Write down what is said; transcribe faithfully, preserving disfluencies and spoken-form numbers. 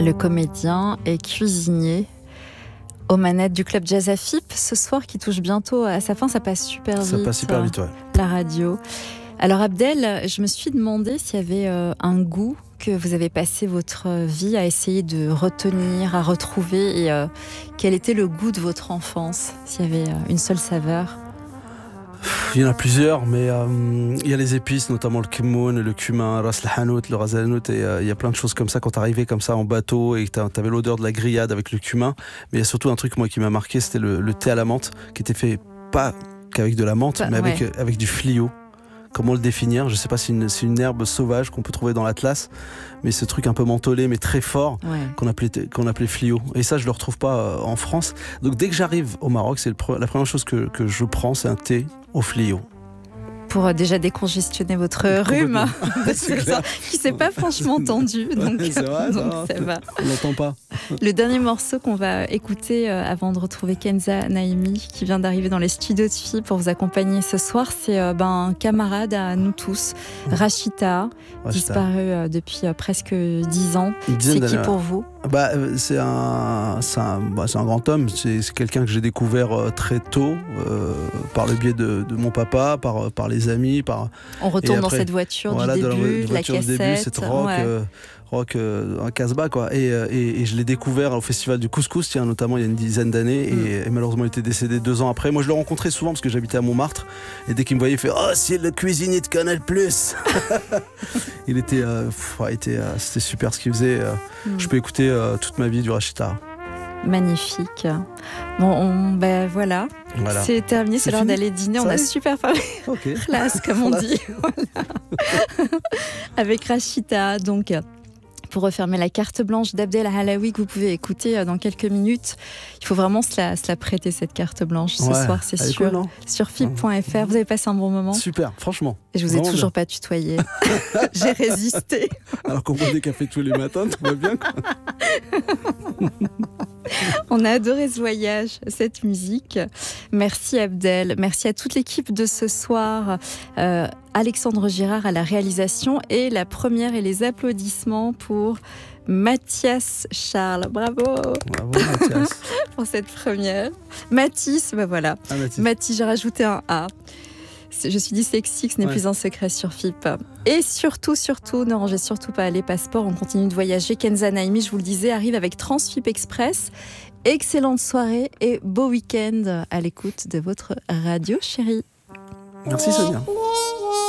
le comédien et cuisinier aux manettes du club Jazz A F I P ce soir qui touche bientôt à sa fin. Ça passe super vite. Ça passe super vite, ouais. La radio. Alors Abdel, je me suis demandé s'il y avait euh, un goût que vous avez passé votre vie à essayer de retenir, à retrouver, et euh, quel était le goût de votre enfance, s'il y avait euh, une seule saveur. Il y en a plusieurs, mais euh, il y a les épices, notamment le kmoun, le cumin, ras el hanout, le ras el hanout, et euh, il y a plein de choses comme ça quand t'arrivais comme ça en bateau et que t'avais l'odeur de la grillade avec le cumin. Mais il y a surtout un truc moi qui m'a marqué, c'était le, le thé à la menthe, qui était fait pas qu'avec de la menthe, Bah, mais avec, ouais. avec du flio. Comment le définir ? Je sais pas, c'est une, c'est une herbe sauvage qu'on peut trouver dans l'Atlas, mais ce truc un peu mentholé, mais très fort, Ouais. qu'on appelait, qu'on appelait flio. Et ça, je le retrouve pas euh, en France. Donc dès que j'arrive au Maroc, c'est le pre- la première chose que, que je prends, c'est un thé au flio. Pour euh, déjà décongestionner votre rhume, C'est c'est clair. ça, qui s'est pas franchement tendu, donc, C'est vrai, donc ça, ça va. On l'entend pas. Le dernier morceau qu'on va écouter euh, avant de retrouver Kenza Naimi qui vient d'arriver dans les studios de F I pour vous accompagner ce soir, c'est euh, ben, un camarade à nous tous, Rachita, Ouais, disparu euh, depuis euh, presque dix ans. une dizaine C'est qui d'années, pour vous ? Bah, euh, c'est un, c'est un, bah, c'est un grand homme. C'est, c'est quelqu'un que j'ai découvert euh, très tôt, euh, par le biais de, de mon papa, par, par les amis, par On retourne Et dans après, cette voiture voilà, du de début, la, de, de la voiture du cassette. début, cette rock, ouais. euh, rock euh, un casse-bas quoi. Et, euh, et, et je l'ai découvert au festival du Couscous, tiens, notamment il y a une dizaine d'années, Mm. et, et malheureusement il était décédé deux ans après. Moi je le rencontrais souvent parce que j'habitais à Montmartre, et dès qu'il me voyait il fait oh c'est le cuisinier de Canal Plus. Il était, euh, pff, ouais, il était euh, c'était super ce qu'il faisait. euh. Mm. Je peux écouter euh, toute ma vie du Rachita. Magnifique. Bon, on, ben voilà, Voilà. c'est terminé, c'est, C'est l'heure fini. d'aller dîner. Ça On y a est super parlé. Ok. Classe, comme on dit. Voilà. Avec Rachita, donc, pour refermer la carte blanche d'Abdel Halaoui que vous pouvez écouter dans quelques minutes. Il faut vraiment se la, se la prêter, cette carte blanche, ce Ouais, soir, c'est elle est sûr. cool, non ? Sur F I P point F R, vous avez passé un bon moment. Super, franchement. Et je vous ai Vraiment toujours pas tutoyé. J'ai résisté. Alors qu'on boit des cafés tous les matins, tout va bien quoi. On a adoré ce voyage, cette musique. Merci Abdel, merci à toute l'équipe de ce soir. Euh, Alexandre Girard à la réalisation, et la première et les applaudissements pour Mathias Charles. Bravo, Bravo Mathias. pour cette première. Mathis, ben voilà. Ah, Mathis. Mathis, j'ai rajouté un A. Je suis dyslexique, ce n'est Ouais. plus un secret sur F I P. Et surtout, surtout, ne rangez surtout pas les passeports, on continue de voyager. Kenza Naimi, je vous le disais, arrive avec Transfip Express. Excellente soirée et beau week-end à l'écoute de votre radio chérie. Merci Sonia.